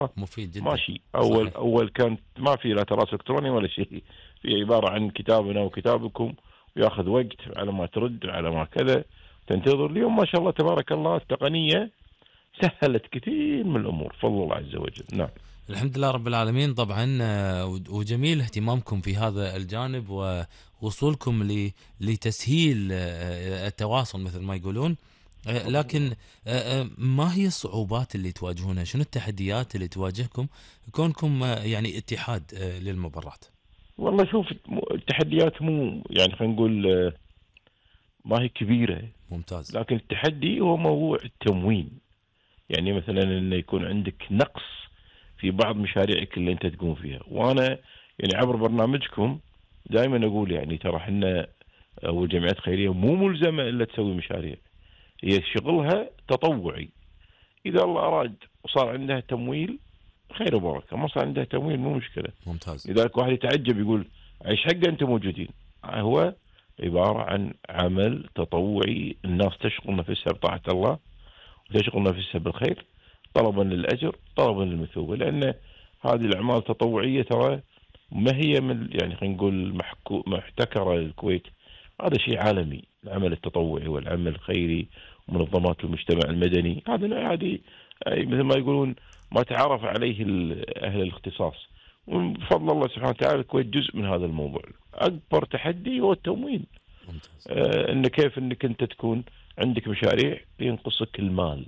مفيد جدا. ماشي. صحيح. اول كانت ما في لا تراث الكتروني ولا شيء، في عباره عن كتابنا وكتابكم، وياخذ وقت على ما ترد على ما كذا تنتظر. اليوم ما شاء الله تبارك الله التقنيه سهلت كثير من الامور بفضل الله عز وجل. نعم. الحمد لله رب العالمين. طبعا وجميل اهتمامكم في هذا الجانب ووصولكم لتسهيل التواصل مثل ما يقولون. لكن ما هي الصعوبات اللي تواجهونها؟ شنو التحديات اللي تواجهكم كونكم يعني اتحاد للمباراه؟ والله شوف، التحديات مو يعني خلينا نقول ما هي كبيره، ممتاز. لكن التحدي هو موضوع التموين. يعني مثلا انه يكون عندك نقص في بعض مشاريعك اللي انت تقوم فيها. وانا يعني عبر برنامجكم دائما اقول يعني ترى احنا او الجمعيات الخيريه مو ملزمه الا تسوي مشاريع، هي شغلها تطوعي. اذا الله اراد وصار عندها تمويل خير وبركه، ما صار عندها تمويل مو مشكله. ممتاز. لذلك واحد يتعجب يقول ايش حق انتم موجودين؟ هو عباره عن عمل تطوعي، الناس تشغل نفسها بطاعه الله وتشغل نفسها بالخير، طلبا للاجر طلبا للمثوبه. لان هذه الاعمال التطوعيه ترى ما هي من يعني خلينا نقول محتكره الكويت، هذا شيء عالمي. العمل التطوعي والعمل الخيري ومنظمات المجتمع المدني هذه مثل ما يقولون ما تعرف عليه اهل الاختصاص. وبفضل الله سبحانه وتعالى الكويت جزء من هذا الموضوع. اكبر تحدي هو التموين. ممتاز. ان كيف انك انت تكون عندك مشاريع ينقصك المال.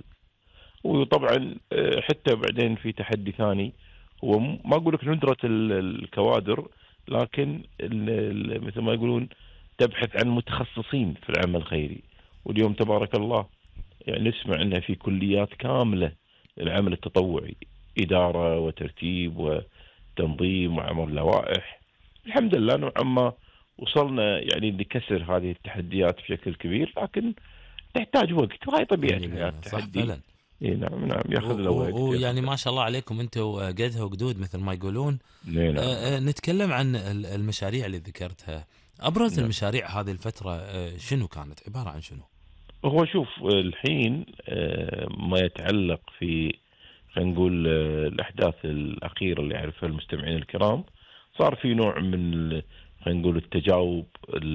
وطبعا حتى بعدين في تحدي ثاني، هو ما اقول لك ندره الكوادر، لكن مثل ما يقولون تبحث عن متخصصين في العمل الخيري. واليوم تبارك الله يعني نسمع انه في كليات كامله للعمل التطوعي، اداره وترتيب وتنظيم وعمل لوائح. الحمد لله نوعا ما وصلنا يعني لكسر هذه التحديات بشكل كبير، لكن تحتاج وقت وهي طبيعتها يعني صح التحدي. فعلا. اي نعم نعم، ياخذ له وقت ياخذ ويعني له. ما شاء الله عليكم انتم قدها وقدود مثل ما يقولون. اي نعم نعم نتكلم عن المشاريع اللي ذكرتها. ابرز نعم. المشاريع هذه الفتره شنو كانت عباره عن شنو؟ هو شوف الحين ما يتعلق في خلينا نقول الاحداث الاخيره اللي يعرفها المستمعين الكرام، صار في نوع من خلينا نقول التجاوب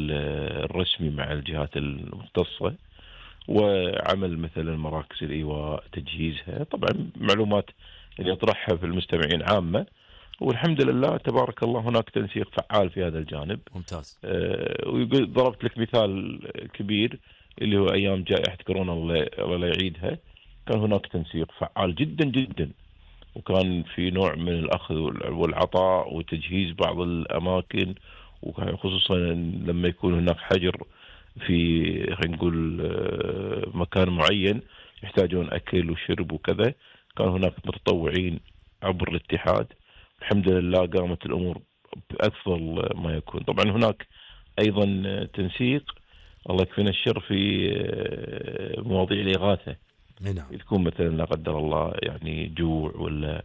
الرسمي مع الجهات المختصه، وعمل مثلا مراكز الايواء تجهيزها. طبعا معلومات اللي اطرحها في المستمعين عامه، والحمد لله تبارك الله هناك تنسيق فعال في هذا الجانب. ممتاز. وضربت لك مثال كبير اللي هو ايام جائحه كورونا، الله لا يعيدها. كان هناك تنسيق فعال جدا جدا، وكان في نوع من الاخذ والعطاء وتجهيز بعض الاماكن، وكان خصوصا لما يكون هناك حجر في خلينا نقول مكان معين يحتاجون اكل وشرب وكذا، كان هناك متطوعين عبر الاتحاد. الحمد لله قامت الامور بافضل ما يكون. طبعا هناك ايضا تنسيق الله يكفينا الشر في مواضيع الاغاثه. نعم. تكون مثلا لا قدر الله يعني جوع ولا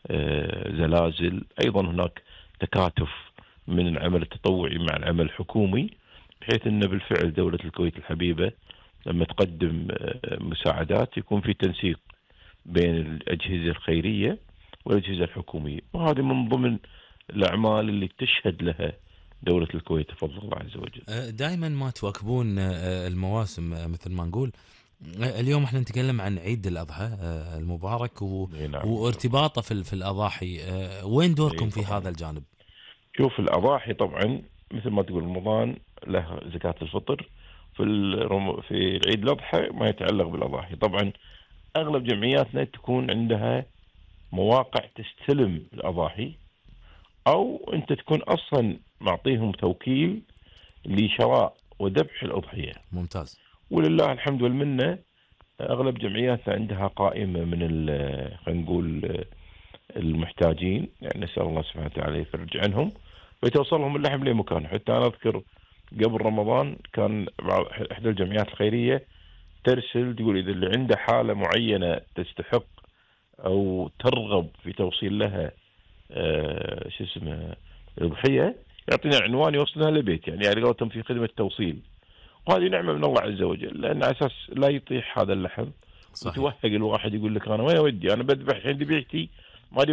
زلازل، ايضا هناك تكاتف من العمل التطوعي مع العمل الحكومي، بحيث ان بالفعل دوله الكويت الحبيبه لما تقدم مساعدات يكون في تنسيق بين الاجهزه الخيريه والاجهزه الحكوميه. وهذه من ضمن الاعمال اللي تشهد لها دوله الكويت بفضل الله عز وجل. دائما ما تواكبون المواسم مثل ما نقول. اليوم احنا نتكلم عن عيد الاضحى المبارك اي نعم ان شاء الله. وارتباطه في الاضاحي. وين دوركم اي في هذا طبعا. الجانب؟ شوف الاضاحي طبعا مثل ما تقول رمضان له زكاه الفطر، في العيد الاضحى ما يتعلق بالاضاحي. طبعا اغلب جمعياتنا تكون عندها مواقع تستلم الاضاحي، او انت تكون اصلا معطيهم توكيل لشراء وذبح الاضحيه. ممتاز. ولله الحمد والمنه اغلب جمعياتنا عندها قائمه من خلينا نقول المحتاجين، يعني نسال الله سبحانه وتعالى يفرج عنهم ويتوصلهم اللحم لمكانه. حتى انا اذكر قبل رمضان كان احدى الجمعيات الخيريه ترسل تقول اذا اللي عنده حاله معينه تستحق او ترغب في توصيل لها شو اسمه الاضحيه، يعطينا عنوان يوصلها للبيت، يعني قولتهم في خدمه توصيل. وهذه نعمه من الله عز وجل، لان على اساس لا يطيح هذا اللحم صحيح. وتوهق الواحد يقول لك انا وين اودي، انا بذبح عند بيتي